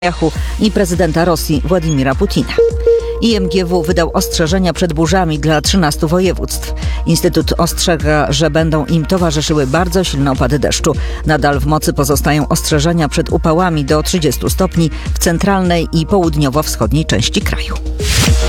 i prezydenta Rosji Władimira Putina. IMGW wydał ostrzeżenia przed burzami dla 13 województw. Instytut ostrzega, że będą im towarzyszyły bardzo silne opady deszczu. Nadal w mocy pozostają ostrzeżenia przed upałami do 30 stopni w centralnej i południowo-wschodniej części kraju.